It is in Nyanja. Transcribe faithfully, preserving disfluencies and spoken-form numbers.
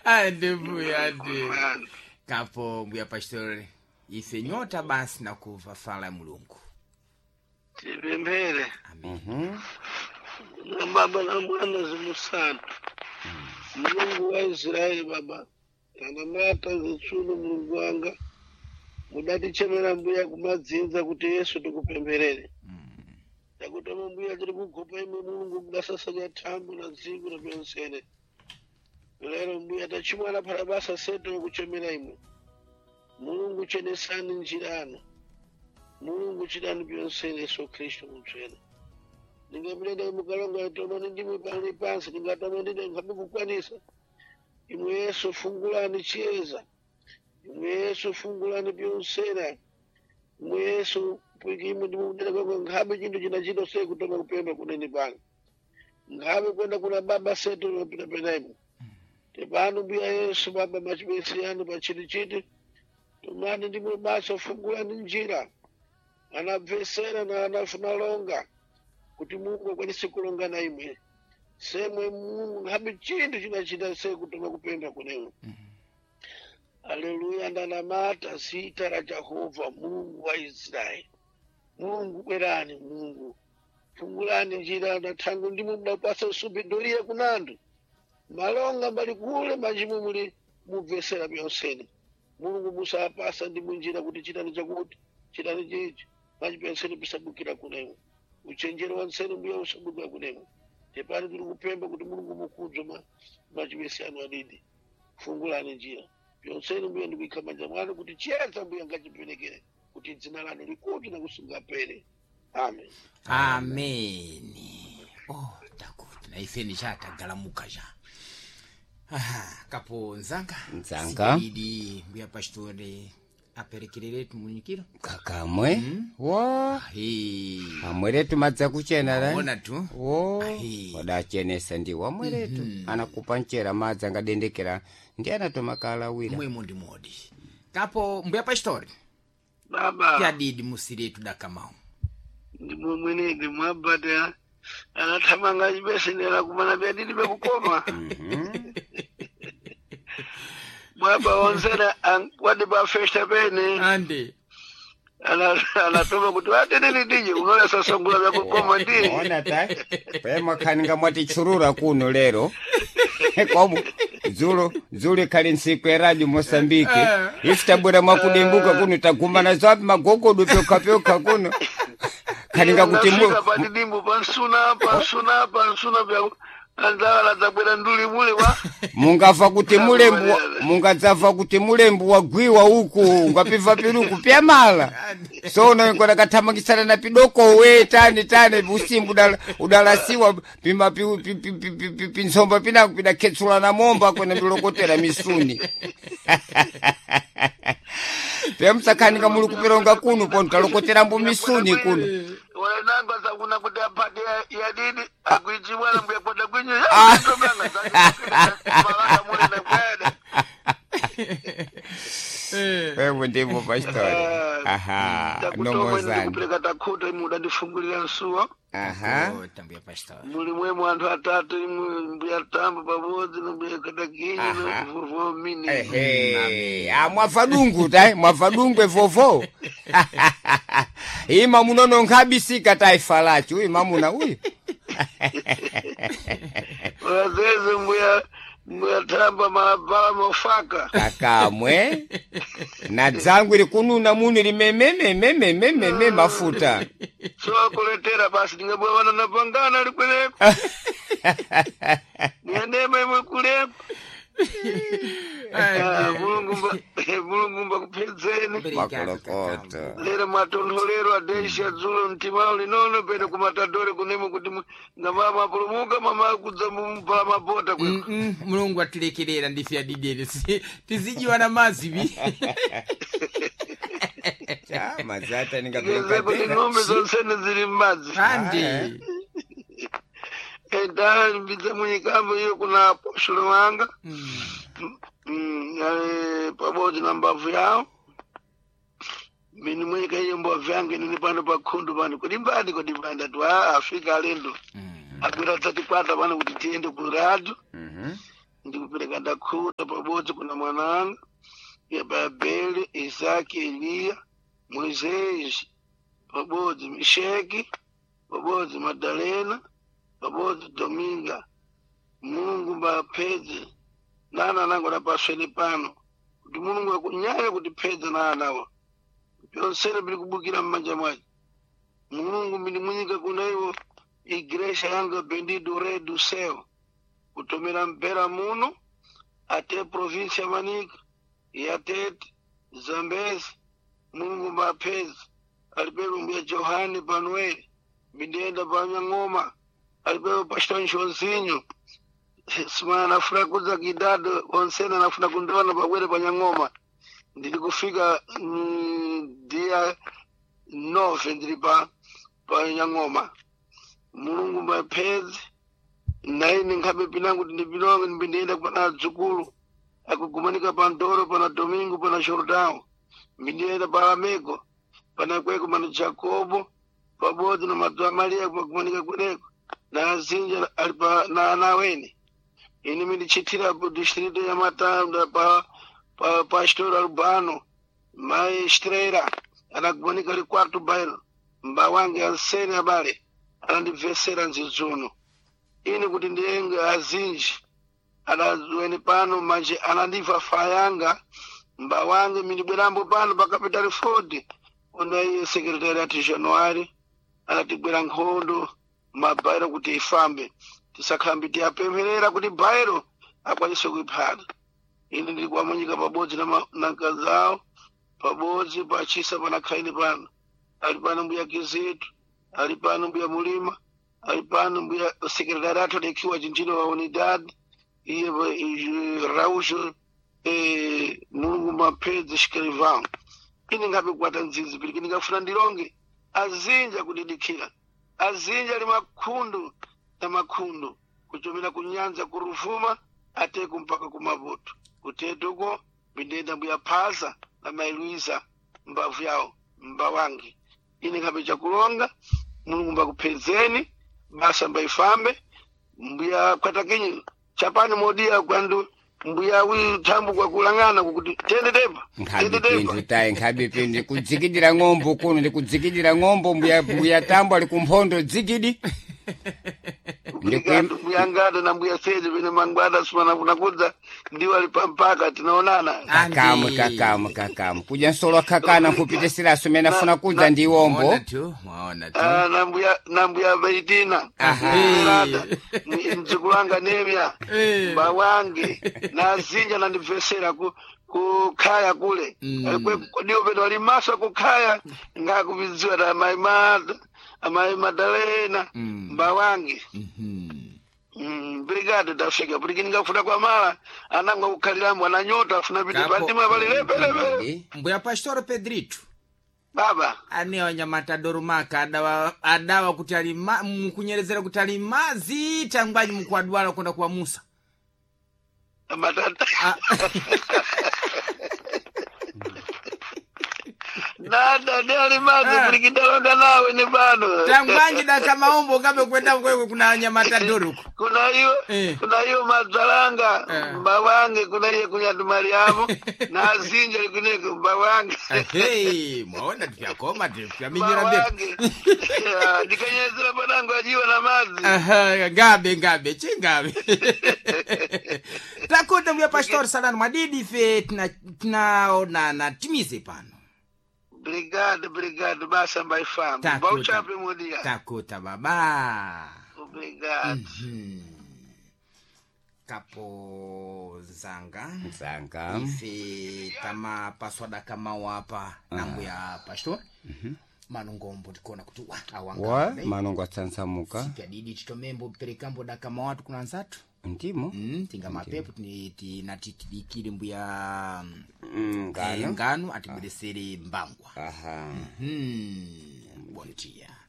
ande mbuya ande kapo mbuya pastor ife nyota basi na kuva fala ya Mulungu tipemphere amen na baba na mwana zimusatu Mulungu wa Israeli baba tanamata zitsulu Mulungu wanga mudatichemera mbuya kumadzinza kuti Yesu tikupempherere takutama mbuya tiri kugopa imwe Mulungu mudasasanya thambo na dziko na pyonsene lero mbuya tachimwana phala basa seto kuchemera imwe Mulungu chenesani njirano Mulungu chidani pyonsene Yesu Kristo mutswena ndingapilenda mukalonga yatomani ndimwe pali pansi ndingatama ndine nkhabe kukwanisa imwe Yesu fungulani chiyeza imwe Yesu fungulani pyonsena imwe Yesu pwikimwe ndimudera kwako nkhabe chinthu chinachito se kutoma kupemba kunene pano nkhabe kwenda kuna baba setu lopita penaimu tepano mbuya Yesu baba machibesi yanu pachitichiti tumani ndimwe basa fungulani njira anabvesera na anafuna longa kuti Mungu akwanise kulonga na imwe semwe Mungu nkhabe chinthu chinachita se kutoma kupemba kunene Haleluya ndanamata zita la Jehova Mungu wa Israeli Mungu kwerani Mungu fungulani njira na tangu ndimo mnapasa usubidoria kunandu malonga mbali kule majimu muli muvesera byonsene Mulungu musa apasa ndimo njira kuti chitani chakuti chitani chichi majipensene pisabukira kunemo uchenjero wansene mbuya usabukira kunemo tepani tuli kupemba kuti Mulungu mukudzo ma majibesi anu adidi fungulani njira byonsene mbuya ndikuikamanja mwana kuti chiyeza mbuya ngachipenekere kuti dzina lanu likuti na kusingapere amen amen oh takuti na ife ni chata galamuka ja aha kapo nzanga nzanga idi mbuya pastore aperekerere tumunyikiro kakamwe mm? wa hi amweretu madza kuchena la ona tu wo wadachenesa ndi wamweretu mm -hmm. anakupa nchera madza ngadendekera ndi anatomakala wira mwe mundi modi kapo mbuya pastore baba kyadidi musiretu dakamao ndimwe mwene ndimwabada anathamanga chibesenera kumana byadidi bekukoma mwaba onzera wadi ba festa bene ande ana anatoma kuti watene ndije unola sasongula bekukoma ndi ona ta pema khaninga mwati churura kuno lero komu zulo zule kali nsiku ya radio Mosambiki isitabura makudimbuka kuno tagumana zwapi magogodo pyoka pyoka kuno khaninga kuti mu padimbu pansuna pansuna pansuna bya andala zabera nduli mule wa mungafa kuti mulembu mungadzafa kuti mulembu wagwiwa huku ngapiva piruku pyamala so uno ngona kathamangisana na pidoko we tani tani busimbu udalasiwa pima pinsomba pina kupida ketsula na momba kwene ndilokotera misuni pemsakhaninga muli kupironga kuno pon talokotera mbu misuni kuno wananga zakuna kuti apati ya didi akuichibwana mbuya poda kwenye tobanga zanga mule na kwede wewe ndivyo pastor aha nomozani kupeleka takuta imuda ndifungulira nsuwa aha tambuya pastor muli mwemu anthu atatu mbuya tamba pabodzi mbuya katakinyi na vovo mini ehe amwafa dungu tai mwafa dungwe vovo ima munono nkhabisika taifa lacho uyu mamuna uyu wazeze mbuya mbuya tamba mabala mofaka kakamwe na dzangu likununa munu limememememememe mafuta so akuletera basi ndingabwa wana napangana likweleko niyanema imwe kuleko Mulungu mbakupedzeni makolokota lero matondolero adesha dzulo mtima linono pene kumatadore kunemo kuti ngamama apulumuka mama kudza mumpala mabota kwe Mulungu atilekerera ndife adidere tizijiwa na mazibi cha mazata ngeze kuti ng'ombe zonsene zili mmadzi andi enda mbidza munyikambo iyo kuna apostolo wanga yale pabodzi na mbavu yawo mini mweka iyo mbavu yange nini pano pakhundu pano kuti mbadi kuti panda tu afika alendo agwira tatikwata pano kuti tiende ku radio ndikupereka dakhuta pabodzi kuna mwananga Yababeli, Isaki, Eliya, Moisés, pabodzi Misheki, pabodzi Madalena, pabodzi Dominga. Mulungu mbapedze nana nango napasweni pano kuti mulungu akunyaya kutipedza naanawa pyonsene pili kubukira mmanja mwace. Mulungu mbili munyika kuna iwo igreja yanga bendido redu seu kutomera mpera muno ate província Manica Yatete Zambezi. Mulungu mbapedze alipepo mbuya Johani Panueli Bidenda Panyang'oma alipepo pastor Nshonzinho simana nafuna kuza kidado onsena nafuna kundona pabwere Panyang'oma ndili kufika mm, dia nove ndili pa Panyang'oma. Mulungu mbapedze naine nkhabe pinangu ndipilonge mbindienda pana dzukulu akugumanika pa Ndoro pana Domingo pana Jordão mbindienda pa Lamego pana kweko pana Jacobo pabodzi na madzi a Maria kumagumanika kweneko na azinja alipa na anaweni. Ini mindichitira po distrito ya Matanda pa pa pastor Albano mai Estrela anagumanika ali quarto bairro mbawange ansene abale anandivesera nzizuno ini kuti ndienge azinji anazuweni pano manje anandiva fayanga mbawange mindibwerambo pano pa Capital Ford ona iye secretariat Januari anatibwera nkhondo mabairo kuti ifambe tisakhambi tiyapempherera kuti bairo akwanise kuiphata. Ine ndili kuamanyika pabodzi na nakazawo pabodzi pachisa pana khaini pano ali pano mbuya Kizitu ali pano mbuya Mulima ali pano mbuya secretariat dekiwa chinchino wa unidad iye Rausho eh, Mulungu mbapedze Escrivão. Ine ngabe kwata nzizi pili ndingafuna ndilonge azinja kudidikira azinja ali makhundu na makhundu kuchomera kunyanza kuruvuma ateku mpaka kumavuto kutetuko bindenda mbuya Phaza na Mailuiza mbavu yawo mbawangi. Ine ngabe chakulonga Mulungu mbakupedzeni basa mbaifambe mbuya kwatakinyi chapani modia kwandu mbuya wi tambu kwa kulangana kuti tende depa nkhabe pindu tayi nkhabe pindu kudzikidira ng'ombe kuno ndi kudzikidira ng'ombe mbuya mbuya tambu ali kumphondo dzikidi ndikuyamba kuyangada na mbuya Seje vene mangwada sumana kuna kudza ndiwo ali pampaka tinaonana kakamu kakamu kakamu kuja nsolo akakana kupite silaso mena funa kudza ndi wombo Mwaona tu, mwaona tu. Ah, na mbuya na mbuya Baitina mzikulanga nemya bawange na zinja na ndivesera ku kukhaya kule ndiwo peno alimasa kukhaya ngakuviziwa na maimada amai Madalena mbawange. Mm, brigade tafika brigade ngafuna kwa mara ananga ukalirambo ananyota afuna biti patima pale lepele mbuya pastor Pedrito baba ane wanyamata dorumaka adawa adawa kuti ali mkunyerezera kuti ali mazi tangwanyi mukwadwala kwenda kwa Musa matata nada ndali mazi brigade nawe ni bano tangwanyi daka maombo kabe kwenda kwekwe kuna nyamata doruko kuna hiyo eh. kuna hiyo mazalanga eh. Mbawange kuna hiyo kunyatu Mariamu na azinja kuneko mbawange hey mwaona tukiakoma tukiaminyira mbepo dikanyezera panango ajiwa na mazi aha ngabe ngabe chingabe takuta mwa pastor Salani Mwadidi fe tuna tuna na timize pano brigade brigade basa mbaifambo bauchape modia takuta baba brigade mm-hmm. Kapo zanga zanga ife kama paswada kama wapa uh. Nambu ya pastor mm-hmm. Manungombo tikona kuti awanga wa manungo atsansamuka sipya didi chitomembo perekambo da kama watu kuna nzatu ndimo mm tinga mapepo tiniti natitidikire mbuya ngano ngano atibudesere mbangwa aha mhm bontia